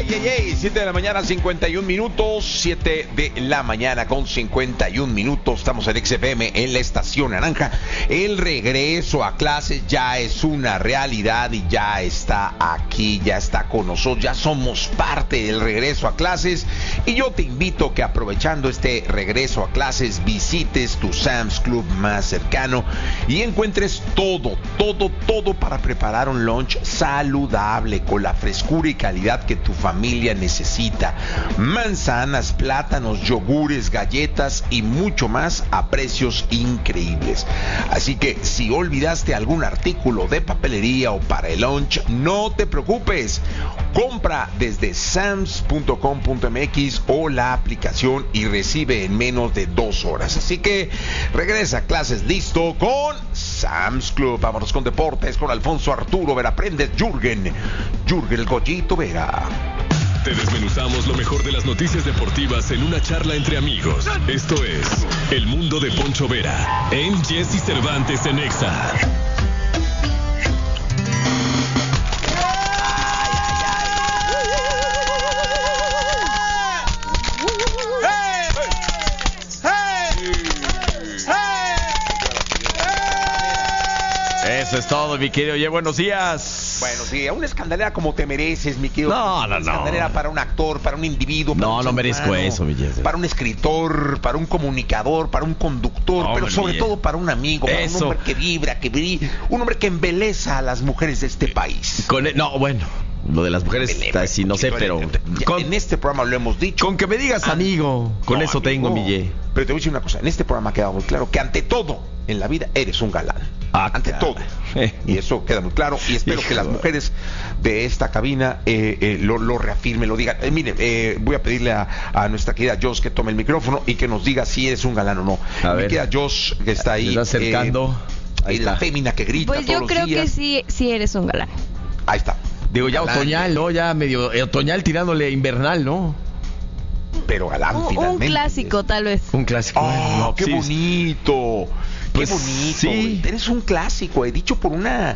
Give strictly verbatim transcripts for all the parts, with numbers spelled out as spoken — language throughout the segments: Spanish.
ey, ey, siete de la mañana, cincuenta y un minutos, siete de la mañana con cincuenta y un minutos, estamos en X F M, en la estación naranja. El regreso a clases ya es una realidad y ya está aquí, ya está con nosotros, ya somos parte del regreso a clases. Y yo te invito que, aprovechando este regreso a clases, visites tu Sam's Club más cercano y encuentres todo, todo, todo para preparar un lunch saludable con la frescura y calidad que tu familia necesita. Manzanas, plátanos, yogures, galletas y mucho más a precios increíbles. Así que si olvidaste algún artículo de papelería o para el lunch, no te preocupes. Compra desde sams punto com punto m x o la aplicación y recibe en menos de dos horas. Así que regresa a clases listo con Sam's Club. Vámonos con deportes con Alfonso Arturo Vera Prendes, Jürgen, Jürgen el Goyito Vera. Te desmenuzamos lo mejor de las noticias deportivas en una charla entre amigos. Esto es El Mundo de Poncho Vera en Jesse Cervantes en Exa. Eso es todo, mi querido. Oye, buenos días. Buenos días. Una escandalera como te mereces, mi querido. No, no, no. Una escandalera para un actor, para un individuo. Para no, un no merezco humano, eso, mi Jesse. Para un escritor, para un comunicador, para un conductor, no, pero sobre todo para un amigo, para eso. un hombre que vibra, que brilla, un hombre que embeleza a las mujeres de este país. Con el, no, bueno, lo de las mujeres, está así, no sé, pero... Con, en este programa lo hemos dicho. Con que me digas amigo, con no, eso amigo, tengo, mi Ye. Pero te voy a decir una cosa, en este programa ha quedado muy claro que ante todo en la vida eres un galán. Ah, ante claro. todo. Y eso queda muy claro. Y espero Hijo. que las mujeres de esta cabina eh, eh, lo, lo reafirmen, lo digan. Eh, mire, eh, voy a pedirle a, a nuestra querida Joss que tome el micrófono y que nos diga si eres un galán o no. A Mi ver. querida Joss, que está ahí. Se está acercando. Eh, Ahí es la está. fémina que grita Pues todos yo creo los días. que sí, sí eres un galán. Ahí está. Digo, ya Galán, otoñal, ¿no? Ya medio eh, otoñal tirándole a invernal, ¿no? Pero galán, Un, un finalmente. clásico, tal vez. Un clásico. ¡Oh, No, qué sí, bonito! Pues, Qué bonito. sí. Eres un clásico, he dicho por una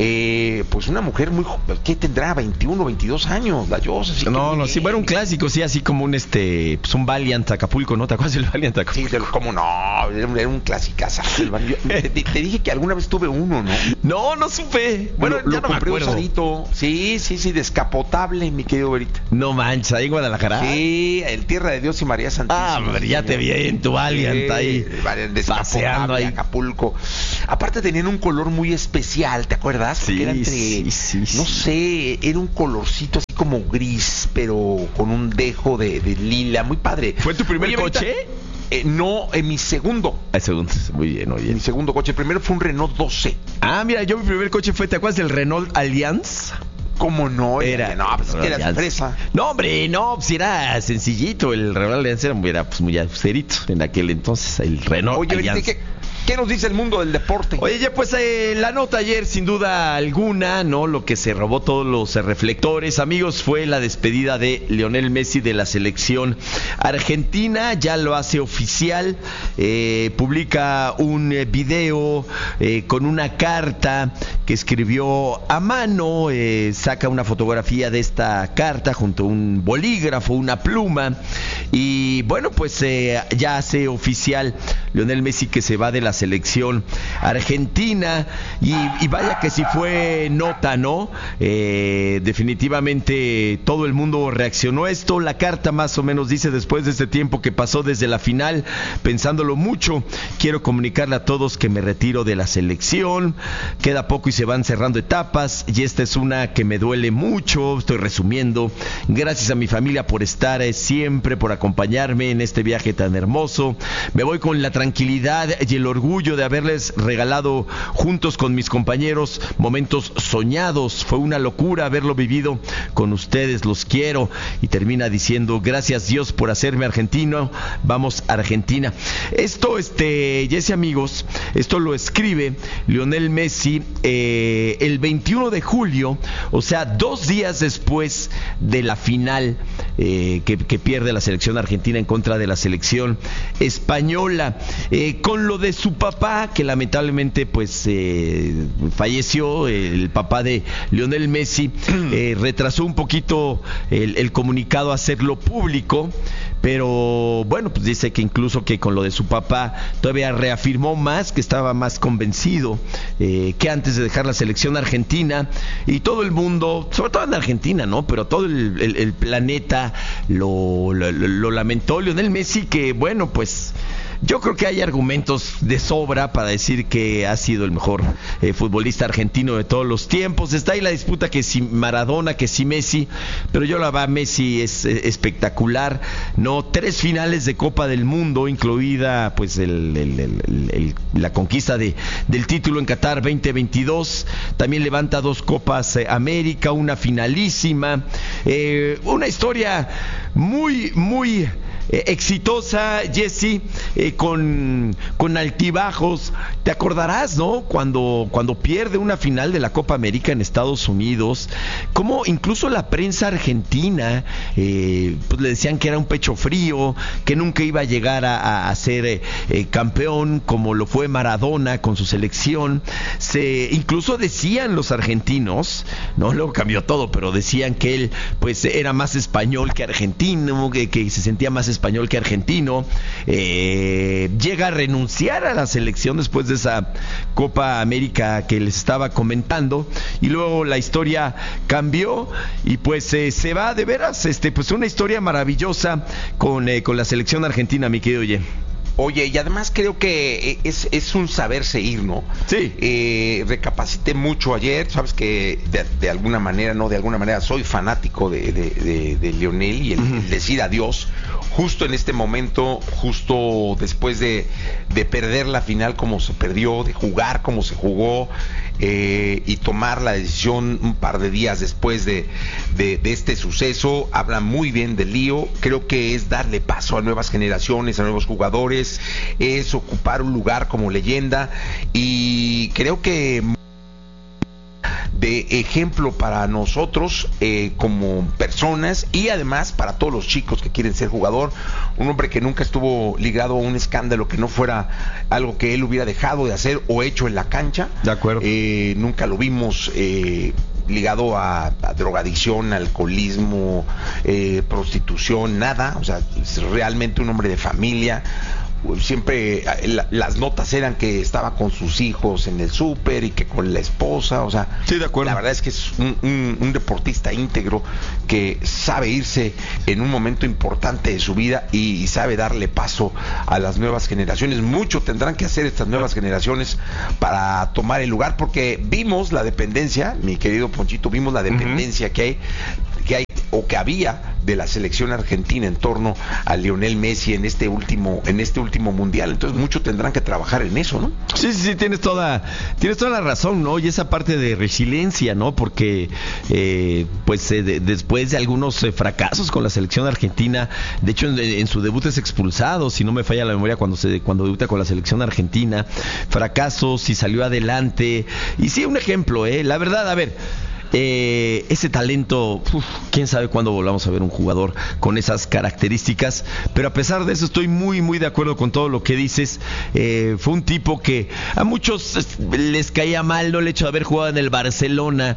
eh, pues una mujer muy jo- ¿qué tendrá? veintiuno, veintidós años, la Joss, así que No, muy no, bien. sí, bueno, un clásico, sí, así como un este, pues un Valiant Acapulco, ¿no? ¿Te acuerdas del Valiant Sí, Acapulco? pero ¿cómo no? Era un, era un clasicazazo. el Van- yo- te, te- te dije que alguna vez tuve uno, ¿no? No, no supe. Bueno, lo, ya lo no me compré acuerdo. usadito. Sí, sí, sí, descapotable, mi querido Verita. No manches, ahí en Guadalajara. Sí, el Tierra de Dios y María Santísima. Ah, hombre, ya te vi en tu Valiant Sí, ahí, el Valiant descapotable, paseando ahí. Acapulco. Aparte tenían un color muy especial, ¿te acuerdas? Porque Sí, era entre, sí, sí, no sí. sé, era un colorcito así como gris, pero con un dejo de, de lila, muy padre. ¿Fue tu primer Oye, Verita, coche? eh, no, en mi segundo. Ah, segundo, muy bien, muy Mi bien. segundo coche. El primero fue un Renault doce. Ah, mira, yo mi primer coche fue, ¿te acuerdas del Renault Allianz? ¿Cómo no? Era, No, pues es que eras Allianz. fresa. No, hombre, no, pues era sencillito. El Renault Allianz era, era pues muy austerito en aquel entonces. El Renault Oye, Verita, Allianz. ¿qué, ¿qué nos dice el mundo del deporte? Oye, ya pues eh, la nota ayer, sin duda alguna, ¿no? Lo que se robó todos los eh, reflectores, amigos, fue la despedida de Lionel Messi de la selección argentina. Ya lo hace oficial, eh, publica un eh, video eh, con una carta que escribió a mano, eh, saca una fotografía de esta carta junto a un bolígrafo, una pluma, y bueno, pues eh, ya hace oficial Lionel Messi que se va de la selección argentina, y, y vaya que si fue nota, ¿no? Eh, definitivamente todo el mundo reaccionó a esto. La carta más o menos dice: después de este tiempo que pasó desde la final, pensándolo mucho, quiero comunicarle a todos que me retiro de la selección, queda poco y se van cerrando etapas, y esta es una que me duele mucho. Estoy resumiendo. Gracias a mi familia por estar eh, siempre, por acompañarme en este viaje tan hermoso. Me voy con la tranquilidad y el orgullo de haberles regalado juntos con mis compañeros momentos soñados. Fue una locura haberlo vivido con ustedes, los quiero. Y termina diciendo: gracias Dios por hacerme argentino, vamos Argentina. Esto, este, Jesse, amigos, esto lo escribe Lionel Messi eh, el veintiuno de julio, o sea, dos días después de la final eh, que, que pierde la selección argentina en contra de la selección española. Eh, con lo de su su papá, que lamentablemente pues eh, falleció, el papá de Lionel Messi, eh, retrasó un poquito el, el comunicado a hacerlo público, pero bueno, pues dice que incluso que con lo de su papá todavía reafirmó más, que estaba más convencido eh, que antes de dejar la selección argentina, y todo el mundo, sobre todo en Argentina, ¿no? Pero todo el, el, el planeta lo, lo, lo lamentó. Lionel Messi, que bueno, pues yo creo que hay argumentos de sobra para decir que ha sido el mejor eh, futbolista argentino de todos los tiempos. Está ahí la disputa que si Maradona, que si Messi, pero yo la verdad Messi es eh, espectacular, ¿no? Tres finales de Copa del Mundo, incluida pues el, el, el, el, la conquista de, del título en Qatar veinte veintidós. También levanta dos Copas eh, América, una finalísima. Eh, una historia muy, muy... Eh, exitosa, Jesse, eh, con, con altibajos. Te acordarás, ¿no? Cuando, cuando pierde una final de la Copa América en Estados Unidos, como incluso la prensa argentina eh, pues le decían que era un pecho frío, que nunca iba a llegar a, a ser eh, eh, campeón como lo fue Maradona con su selección. Se, incluso decían los argentinos, ¿no? Luego cambió todo, pero decían que él pues era más español que argentino, que, que se sentía más español que argentino. Eh, llega a renunciar a la selección después de esa Copa América que les estaba comentando, y luego la historia cambió y pues eh, se va de veras, este pues una historia maravillosa con, eh, con la selección argentina, mi querido Oye. Oye, y además creo que es, es un saberse ir, ¿no? Sí. Eh, recapacité mucho ayer, sabes que de, de alguna manera, no de alguna manera, soy fanático de, de, de, de Lionel, y el, uh-huh. el decir adiós justo en este momento, justo después de, de perder la final como se perdió, de jugar como se jugó, eh, y tomar la decisión un par de días después de, de, de este suceso, habla muy bien del Lío. Creo que es darle paso a nuevas generaciones, a nuevos jugadores, es ocupar un lugar como leyenda, y creo que de ejemplo para nosotros eh, como personas, y además para todos los chicos que quieren ser jugador. Un hombre que nunca estuvo ligado a un escándalo que no fuera algo que él hubiera dejado de hacer o hecho en la cancha. De acuerdo. Eh, nunca lo vimos eh, ligado a, a drogadicción, alcoholismo, eh, prostitución, nada. O sea, es realmente un hombre de familia. Siempre la, las notas eran que estaba con sus hijos en el súper y que con la esposa, o sea, sí, de acuerdo. La verdad es que es un, un, un deportista íntegro que sabe irse en un momento importante de su vida y, y sabe darle paso a las nuevas generaciones. Mucho tendrán que hacer estas nuevas generaciones para tomar el lugar, porque vimos la dependencia, mi querido Ponchito, vimos la dependencia uh-huh. que hay que hay o que había de la selección argentina en torno a Lionel Messi en este último en este último mundial. Entonces mucho tendrán que trabajar en eso, ¿no? Sí, sí, sí, tienes toda tienes toda la razón, ¿no? Y esa parte de resiliencia, ¿no? Porque eh, pues eh, de, después de algunos eh, fracasos con la selección argentina, de hecho en, en su debut es expulsado, si no me falla la memoria, cuando se cuando debuta con la selección argentina, fracasos y salió adelante. Y sí, un ejemplo, eh, la verdad, a ver, Eh, ese talento, uf, quién sabe cuándo volvamos a ver un jugador con esas características, pero a pesar de eso estoy muy muy de acuerdo con todo lo que dices. Eh, fue un tipo que a muchos les caía mal, ¿no? El hecho de haber jugado en el Barcelona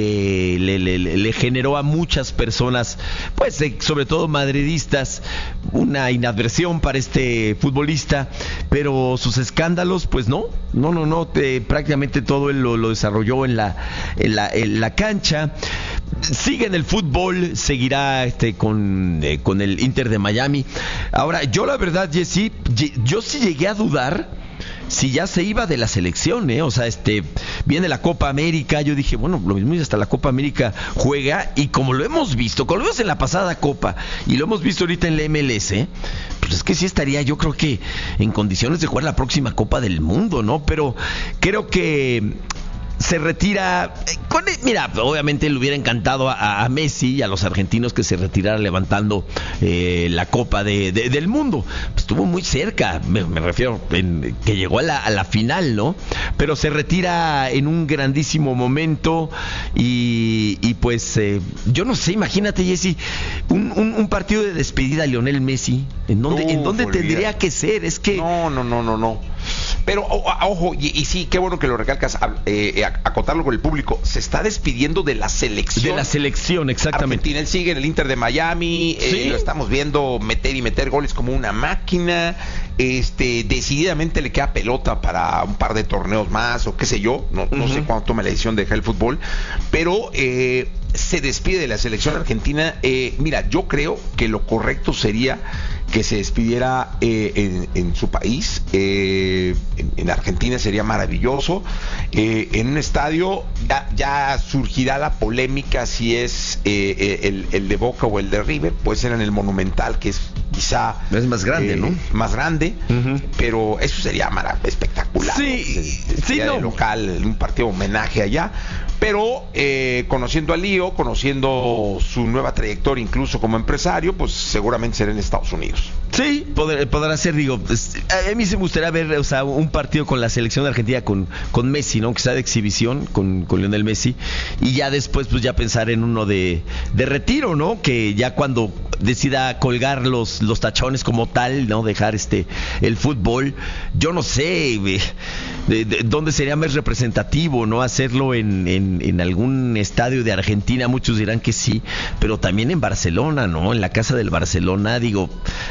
eh, le, le, le generó a muchas personas, pues eh, sobre todo madridistas, una inadversión para este futbolista, pero sus escándalos, pues no, no, no, no, te, prácticamente todo él lo, lo desarrolló en la, en la, en la cancha. Sigue en el fútbol, seguirá este con, eh, con el Inter de Miami. Ahora, yo la verdad, Jesse, yo sí llegué a dudar si ya se iba de la selección, ¿eh? O sea, este viene la Copa América, yo dije, bueno, lo mismo y hasta la Copa América juega, y como lo hemos visto, como lo vimos en la pasada Copa, y lo hemos visto ahorita en la M L S, pues es que sí estaría, yo creo que en condiciones de jugar la próxima Copa del Mundo, ¿no? Pero creo que se retira con, mira, obviamente le hubiera encantado a, a Messi y a los argentinos que se retirara levantando eh, la Copa de, de, del Mundo. Pues estuvo muy cerca, me, me refiero en, que llegó a la, a la final, ¿no? Pero se retira en un grandísimo momento y, y pues eh, yo no sé, imagínate, Jesse, un, un, un partido de despedida a Lionel Messi, ¿en dónde, uh, ¿en dónde tendría que ser? Es que no, no, no, no, no. Pero o, ojo, y, y sí, qué bueno que lo recalcas, eh, acotarlo con el público. Se está despidiendo de la selección. De la selección, exactamente. Argentina, él sigue en el Inter de Miami. ¿Sí? Eh, lo estamos viendo meter y meter goles como una máquina. Este, decididamente le queda pelota para un par de torneos más, o qué sé yo. No, no uh-huh. sé cuándo tome la decisión de dejar el fútbol. Pero eh, se despide de la selección argentina. Eh, mira, yo creo que lo correcto sería que se despidiera eh, en, en su país, eh, en, en Argentina sería maravilloso, eh, en un estadio ya, ya surgirá la polémica si es eh, el, el de Boca o el de River, puede ser en el Monumental, que es quizá es más grande, eh, ¿no? Más grande, uh-huh. pero eso sería marav- espectacular. Sí, ¿no? sí, no. De local, un partido de homenaje allá. Pero eh, conociendo a Lío, conociendo su nueva trayectoria incluso como empresario, pues seguramente será en Estados Unidos. Sí, podrá, podrá ser, digo, pues, a mí se me gustaría ver, o sea, un partido con la selección de Argentina con, con Messi, ¿no? Que sea de exhibición con, con Lionel Messi, y ya después pues ya pensar en uno de, de retiro, ¿no? Que ya cuando decida colgar los, los tachones como tal, ¿no? Dejar este el fútbol, yo no sé de, de, de, dónde sería más representativo, ¿no? Hacerlo en, en, en algún estadio de Argentina, muchos dirán que sí, pero también en Barcelona, ¿no? En la casa del Barcelona, digo,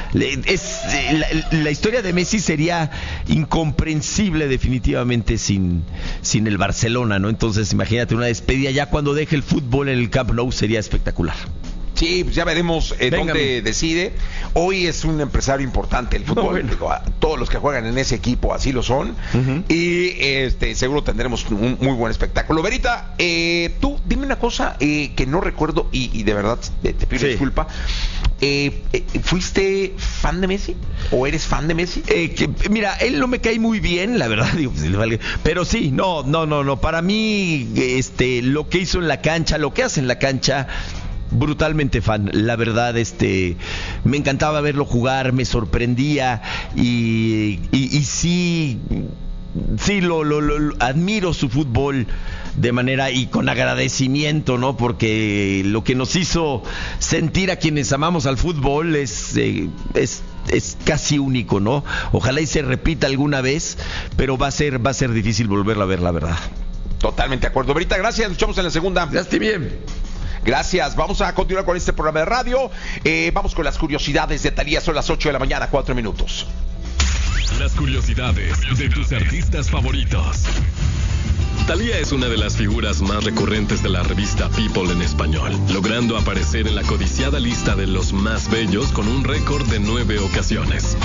es la, la historia de Messi sería incomprensible definitivamente sin, sin el Barcelona, ¿no? Entonces imagínate una despedida ya cuando deje el fútbol en el Camp Nou, sería espectacular. Sí, pues ya veremos eh, dónde decide. Hoy es un empresario importante el fútbol. No, bueno. Digo, todos los que juegan en ese equipo así lo son. Uh-huh. Y este seguro tendremos un muy buen espectáculo. Verita, eh, tú dime una cosa eh, que no recuerdo y, y de verdad te, te pido sí. disculpa. Eh, eh, ¿Fuiste fan de Messi? ¿O eres fan de Messi? Eh, que, mira, él no me cae muy bien, la verdad, digo, pero sí, no, no, no, no. Para mí, este, lo que hizo en la cancha, lo que hace en la cancha, brutalmente fan, la verdad, este, me encantaba verlo jugar, me sorprendía y, y, y sí, sí lo, lo, lo admiro su fútbol de manera y con agradecimiento, ¿no? Porque lo que nos hizo sentir a quienes amamos al fútbol es, eh, es es casi único, ¿no? Ojalá y se repita alguna vez, pero va a ser va a ser difícil volverla a ver, la verdad. Totalmente de acuerdo. Ahorita, gracias, nos echamos en la segunda. Ya estoy bien. Gracias, vamos a continuar con este programa de radio. Eh, vamos con las curiosidades de Thalía, son las ocho de la mañana, cuatro minutos. Las curiosidades de tus artistas favoritos. Thalía es una de las figuras más recurrentes de la revista People en español, logrando aparecer en la codiciada lista de los más bellos con un récord de nueve ocasiones.